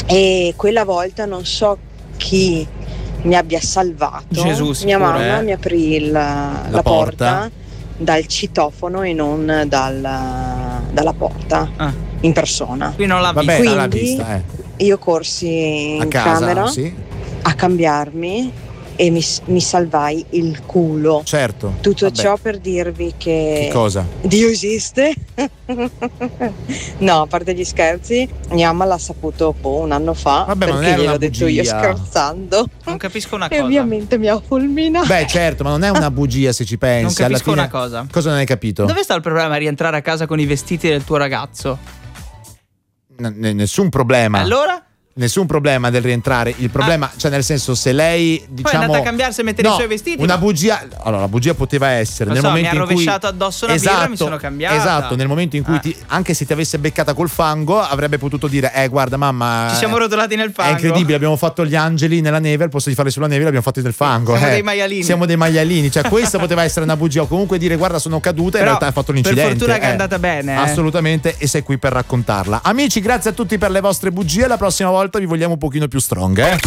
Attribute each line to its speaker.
Speaker 1: e quella volta non so chi mi abbia salvato.
Speaker 2: Gesù,
Speaker 1: mia
Speaker 2: sicuro,
Speaker 1: mamma mi aprì la porta dal citofono e non dalla porta in persona.
Speaker 2: Qui non l'ha vista.
Speaker 3: Vabbè,
Speaker 1: Quindi
Speaker 3: non l'ha vista,
Speaker 1: io corsi
Speaker 3: a
Speaker 1: in
Speaker 3: casa,
Speaker 1: camera
Speaker 3: sì.
Speaker 1: a cambiarmi e mi salvai il culo.
Speaker 3: Certo.
Speaker 1: Tutto
Speaker 3: Vabbè.
Speaker 1: ciò per dirvi che
Speaker 3: cosa?
Speaker 1: Dio esiste. No, a parte gli scherzi, mia mamma l'ha saputo un anno fa.
Speaker 3: Vabbè, ma non
Speaker 1: perché
Speaker 3: era
Speaker 1: gliel'ho
Speaker 3: una
Speaker 1: detto io
Speaker 3: bugia.
Speaker 1: scherzando.
Speaker 2: Non capisco una
Speaker 1: E
Speaker 2: cosa.
Speaker 1: ovviamente mi ha fulminato.
Speaker 3: Beh, certo, ma non è una bugia se ci pensi.
Speaker 2: Non capisco
Speaker 3: alla fine,
Speaker 2: una cosa.
Speaker 3: Cosa non hai capito?
Speaker 2: Dove sta il problema a rientrare a casa con i vestiti del tuo ragazzo?
Speaker 3: Nessun problema.
Speaker 2: Allora?
Speaker 3: Nessun problema del rientrare. Il problema, cioè nel senso, se lei
Speaker 2: Poi è
Speaker 3: diciamo
Speaker 2: andata a cambiarsi e mettere i suoi vestiti.
Speaker 3: Una bugia. Allora, la bugia poteva essere
Speaker 2: Lo
Speaker 3: nel
Speaker 2: so,
Speaker 3: momento
Speaker 2: mi ha
Speaker 3: in cui
Speaker 2: rovesciato addosso una birra e mi sono cambiata.
Speaker 3: Esatto, nel momento in cui anche se ti avesse beccata col fango, avrebbe potuto dire: guarda, mamma.
Speaker 2: Ci siamo rotolati nel fango.
Speaker 3: È incredibile, abbiamo fatto gli angeli nella neve, al posto di farli sulla neve, l'abbiamo fatti nel fango.
Speaker 2: Siamo dei maialini.
Speaker 3: Siamo dei maialini. Cioè, questa poteva essere una bugia. O comunque dire: guarda, sono caduta, in
Speaker 2: Però,
Speaker 3: realtà hai fatto un incidente.
Speaker 2: Per fortuna che è andata bene.
Speaker 3: Assolutamente, e sei qui per raccontarla. Amici, grazie a tutti per le vostre bugie. La prossima volta vi vogliamo un pochino più strong,